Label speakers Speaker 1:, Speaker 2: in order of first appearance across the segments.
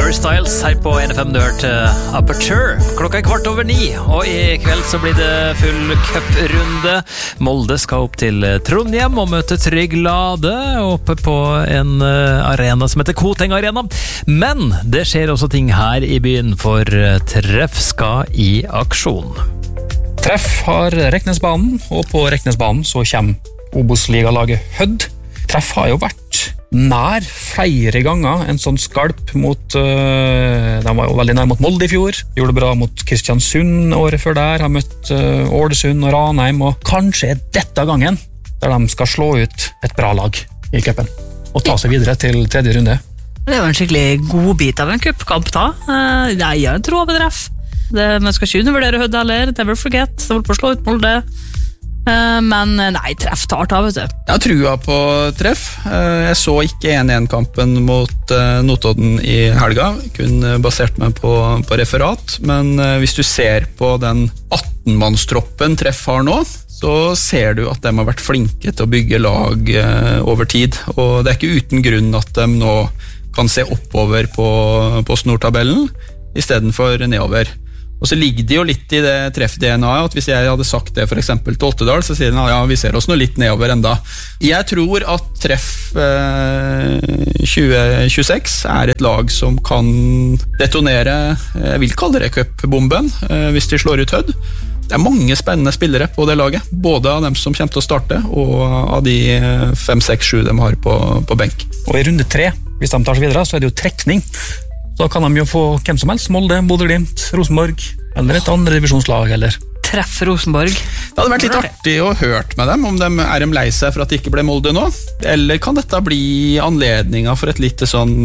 Speaker 1: Harry Styles her på NFM. Du hørte Aperture. Klokka 8:15, og i kveld så blir det full cup-runde. Molde skal opp til Trondheim og møte Trygg Lade oppe på en arena som heter Koteng Arena. Men det skjer også ting her i byen, for Treff skal i aksjon.
Speaker 2: Treff har Reknesbanen, og på Reknesbanen så kommer Obos-ligalaget Hødd. Treff har jo vært nær flere ganger en sånn skalp mot de var jo veldig nær mot Molde i fjor, gjorde det bra mot Kristiansund året før der, har møtt Ålesund og Ranheim, og kanskje dette gangen der de skal slå ut et bra lag i cupen og ta seg videre til tredje runde.
Speaker 3: Det er jo en skikkelig god bit av en cupkamp da. Jeg har en tro på Treff. Man skal ikke undervurdere Hødd heller, never forget, det var på å slå ut Molde. Men nei, Treff tar ta, vet du.
Speaker 4: Jeg har trua på Treff. Jeg så ikke 1-1-kampen mot Notodden i helga, kun basert meg på referat, men hvis du ser på den 18-mannstroppen Treff har nå, så ser du at de har vært flinke til å bygge lag over tid, og det er ikke uten grunn at de nå kan se oppover på snortabellen i stedet for nedover. Og så ligger det jo litt i det Treff-DNA-et, at hvis jeg hadde sagt det for eksempel til Ottedal, så sier de, ja, vi ser oss nå litt nedover enda. Jeg tror at Treff 2026 er et lag som kan detonere, jeg vil kalle det cupbomben, hvis de slår ut Hødd. Det er mange spennende spillere på det laget, både av dem som kommer til å starte, og av de 5, 6, 7 de har på benk.
Speaker 2: Og i runde 3, hvis de tar seg videre, så er det jo trekning. Da kan de jo få hvem som helst, Molde, Bodø/Glimt, Rosenborg, eller et andre divisjonslag, eller
Speaker 3: Treff Rosenborg.
Speaker 4: Det hadde vært litt artig å hørt med dem, om de er lei seg for at det ikke ble Molde nå, eller kan dette bli anledningen for et lite sånn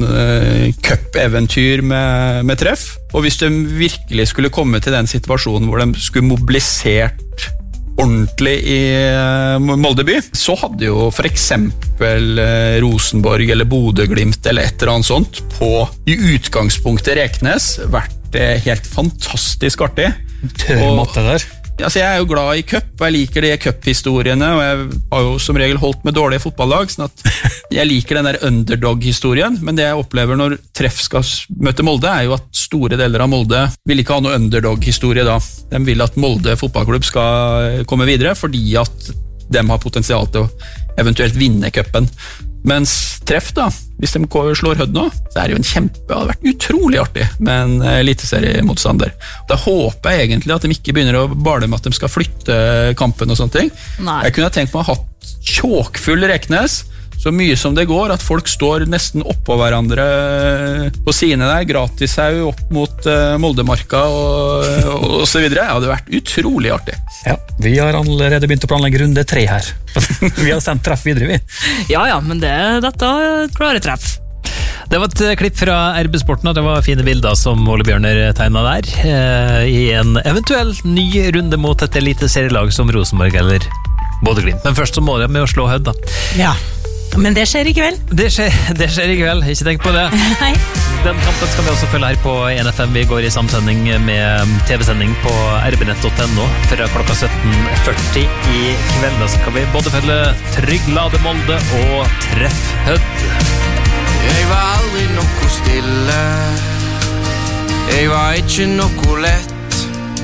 Speaker 4: cup-eventyr med Treff? Og hvis de virkelig skulle komme til den situasjonen hvor de skulle mobilisert ordentlig i Molde by, så hadde jo for eksempel Rosenborg eller Bodø/Glimt eller et eller annet sånt på i utgangspunktet Reknes vært helt fantastisk artig.
Speaker 2: Tør matte der.
Speaker 4: Altså, jeg er jo glad i cup, og jeg liker de cup-historiene, og jeg har jo som regel holdt med dårlige fotballag, sånn at jeg liker den der underdog-historien, men det jeg opplever når Treff skal møte Molde, er jo at store deler av Molde vil ikke ha noe underdog-historie da. De vil at Molde fotballklubb skal komme videre, fordi at de har potensial til å eventuelt vinne cupen. Mens Treff da, hvis de slår Hødd nå, så er det jo det hadde vært utrolig artig med en eliteseriemotstander. Da håper jeg egentlig at de ikke begynner å bale med at de skal flytte kampen og sånne ting.
Speaker 3: Nei.
Speaker 4: Jeg kunne tenkt meg å ha hatt tjåkfull Reknes, så mye som det går, at folk står nesten oppå hverandre på sine der, gratisau opp mot Moldemarka og så videre. Det hadde vært utrolig artig.
Speaker 2: Ja, vi har allerede begynt å planlegge runde 3 her. Vi har sendt Treff videre, vi.
Speaker 3: Ja, men dette klarer Treff.
Speaker 1: Det var et klipp fra RB Sporten, og det var fine bilder som Ole Bjørner tegnet der, i en eventuell ny runde mot et eliteserielag som Rosenborg eller Bodø/Glimt. Men først så må de med å slå Hødd da.
Speaker 5: Ja, men det skjer i kveld.
Speaker 1: Det skjer i kveld, ikke tenk på det.
Speaker 5: Nei.
Speaker 1: Den kampen skal vi også følge her på NFM. Vi går i samsending med TV-sending på rbnett.no fra klokka 17:40 i kveld. Da skal vi både følge Trygg Lade Molde og Treff Hødd.
Speaker 6: Jeg var aldri noe stille. Jeg var ikke noe lett.